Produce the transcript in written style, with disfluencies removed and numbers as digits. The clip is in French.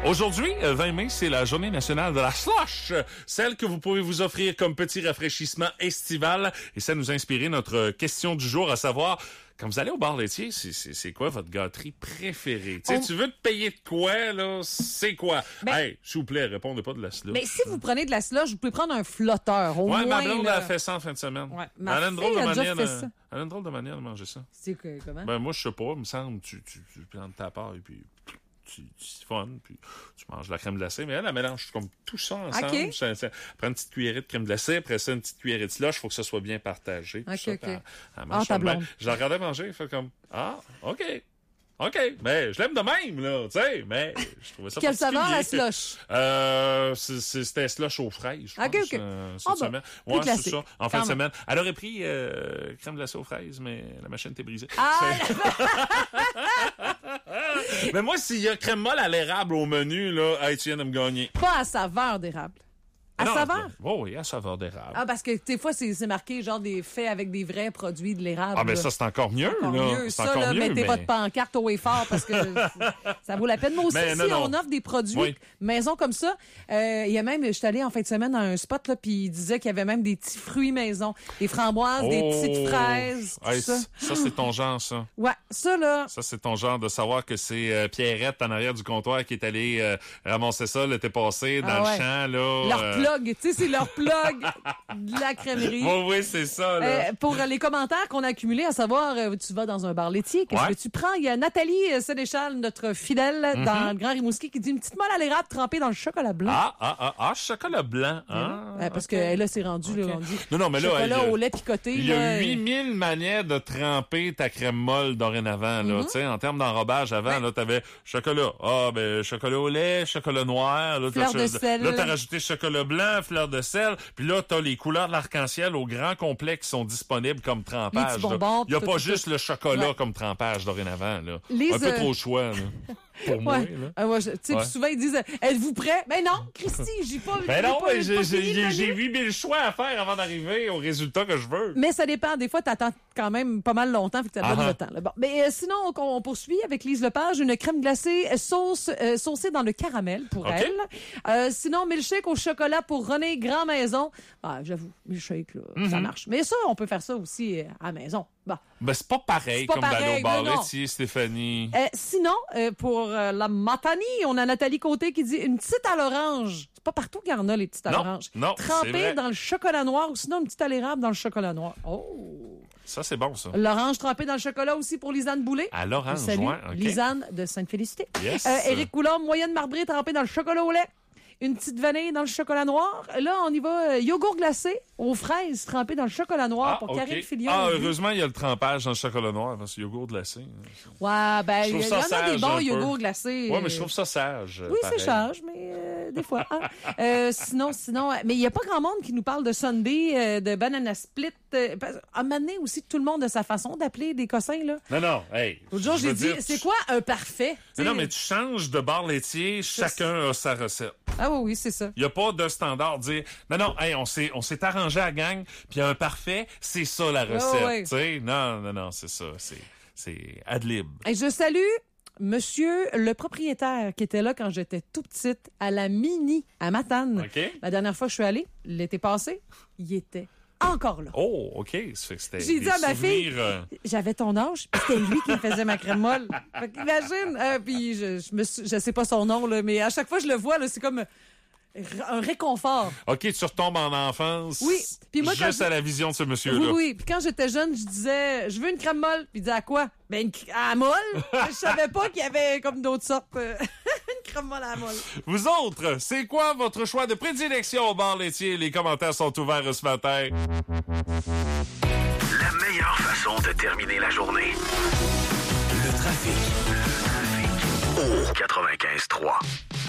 Aujourd'hui, 20 mai, c'est la journée nationale de la slush, celle que vous pouvez vous offrir comme petit rafraîchissement estival. Et ça nous a inspiré notre question du jour, à savoir, quand vous allez au bar laitier, c'est quoi votre gâterie préférée? Tu veux te payer de quoi, là? C'est quoi? Hey, s'il vous plaît, répondez pas de la slush. Mais si vous prenez de la slush, vous pouvez prendre un flotteur, au moins. Ma blonde là. a fait ça en fin de semaine. Ouais, elle a une drôle de manière ça. Elle a une drôle de manière de manger ça. C'est comment? Ben, moi, je sais pas, il me semble, tu prends de ta part et puis tu siphonnes, puis tu manges de la crème glacée, mais elle mélange comme tout ça ensemble. Okay. Ça prend une petite cuillerée de crème glacée, après ça, une petite cuillerée de slush, faut que ça soit bien partagé. OK. Elle mange ta blonde. je la regardais manger, elle fait comme, OK, mais je l'aime de même, là, tu sais, mais je trouvais ça Quelle particulier. saveur, la slush? C'était slush aux fraises, je OK. pense, cette semaine. Plus Ouais, classique. c'est ça, en fin de Quand même. semaine. Elle aurait pris crème glacée aux fraises, mais la machine était brisée. Mais moi, s'il y a crème molle à l'érable au menu, là, hey, tu viens de me gagner. Pas à saveur d'érable. À saveur? Oui, à saveur d'érable. Ah, parce que des fois, c'est marqué genre des faits avec des vrais produits de l'érable. Ah, ben ça, c'est encore mieux, encore là. mieux. C'est Ça, encore là, mieux, mettez mais... votre pancarte au effort parce que ça vaut la peine. Moi aussi, Mais si non. on offre des produits maison comme ça, il y a même, je suis allée en fin de semaine à un spot, là, puis il disait qu'il y avait même des petits fruits maison. Des framboises, des petites fraises, tout Hey, ça. Ça, c'est ton genre, ça. Ouais, ça, là. Ça, c'est ton genre de savoir que c'est Pierrette en arrière du comptoir qui est allée ramasser ça l'été passé dans le champ, là. Leur plug, tu sais, c'est leur plug de la crèmerie. Oui, c'est ça, là. Pour les commentaires qu'on a accumulés, à savoir, tu vas dans un bar laitier, qu'est-ce que tu prends? Il y a Nathalie Sénéchal, notre fidèle, dans le Grand Rimouski, qui dit une petite molle à l'érable trempée dans le chocolat blanc. Chocolat blanc. Parce que là, c'est rendu, Non, mais là, chocolat au lait picoté. Il y a 8000 manières de tremper ta crème molle dorénavant, là. Tu sais, en termes d'enrobage, avant, là, t'avais chocolat. Chocolat au lait, chocolat noir. Là, fleur de sel. Là, t'as rajouté chocolat blanc, fleur de sel. Puis là, t'as les couleurs de l'arc-en-ciel au grand complet qui sont disponibles comme trempage. Il y a pas juste le chocolat comme trempage dorénavant, là. Un peu trop de choix, là. Pour moi, là. Tu sais, souvent, ils disent, êtes-vous prêt? Ben non, Christy, j'ai pas... j'ai 8000 choix à faire avant d'arriver au résultat que je veux. Mais ça dépend. Des fois, t'attends quand même pas mal longtemps, fait que ça donne le temps. Là. Bon. Mais sinon, on poursuit avec Lise Lepage, une crème glacée saucée dans le caramel pour elle. Sinon, milkshake au chocolat pour René Grand Maison. J'avoue, milkshake, là, ça marche. Mais ça, on peut faire ça aussi à la maison. Bon. Ben, c'est pas pareil comme d'aller au bar laitier, Stéphanie. Sinon, pour la matanie, on a Nathalie Côté qui dit une petite à l'orange. C'est pas partout qu'il y en a, les petites à l'orange. Non, trempée dans le chocolat noir ou sinon une petite à l'érable dans le chocolat noir. Oh! Ça, c'est bon, ça. L'orange trempée dans le chocolat aussi pour Lisanne Boulay. À l'orange, salut, okay. Lisanne de Sainte-Félicité. Yes. Éric Coulombe, moyenne marbrée trempée dans le chocolat au lait. Une petite vanille dans le chocolat noir. Là, on y va. Yogourt glacé aux fraises trempé dans le chocolat noir pour Karine Filion. Heureusement, il y a le trempage dans le chocolat noir, parce que yogourt glacé. Ouais, ben, il y en a des bons yogourts glacés. Ouais, mais je trouve ça sage. Oui, c'est sage, mais des fois. Sinon, mais il n'y a pas grand monde qui nous parle de sundae, de banana split. À un moment donné aussi, tout le monde a sa façon d'appeler des cossins, là. Non, hey. L'autre jour, j'ai dit, c'est quoi un parfait? Non, mais tu changes de bar laitier, chacun a sa recette. Ah oui, c'est ça. Il n'y a pas de standard dire non, hey, on s'est arrangé à la gang, puis un parfait, c'est ça la recette. Tu sais, non, c'est ça, c'est ad lib. Et je salue monsieur le propriétaire qui était là quand j'étais tout petite à la Mini à Matane. Okay. La dernière fois que je suis allée, l'été passé, il était encore là. Oh, OK. Ça fait que c'était j'ai dit à ma fille, j'avais ton âge, puis c'était lui qui me faisait ma crème molle. Fait qu'imagine, puis je sais pas son nom, là, mais à chaque fois que je le vois, là, c'est comme un réconfort. OK, tu retombes en enfance. Oui. Puis moi, juste à la vision de ce monsieur-là. Oui. Puis quand j'étais jeune, je disais, je veux une crème molle. Puis il disait à quoi? Ben, à la molle? Je savais pas qu'il y avait comme d'autres sortes. Une crème molle à la molle. Vous autres, c'est quoi votre choix de prédilection au bar laitier? Les commentaires sont ouverts ce matin. La meilleure façon de terminer la journée. Le trafic. Au 95.3.